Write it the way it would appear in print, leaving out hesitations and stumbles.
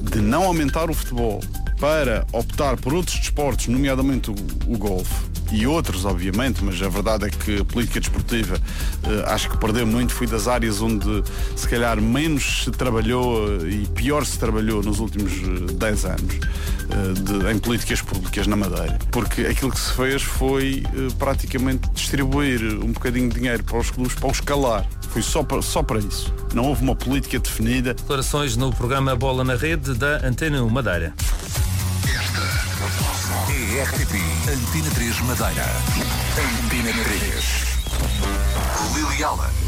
de não aumentar o futebol para optar por outros desportos, nomeadamente o golfe, e outros, obviamente, mas a verdade é que a política desportiva acho que perdeu muito. Foi das áreas onde se calhar menos se trabalhou e pior se trabalhou nos últimos 10 anos em políticas públicas na Madeira, porque aquilo que se fez foi praticamente distribuir um bocadinho de dinheiro para os clubes, para os calar. Foi só para isso. Não houve uma política definida. Declarações no programa Bola na Rede da Antena 1 Madeira. É RTP Antena 3 Madeira. Antena 3. Liliana.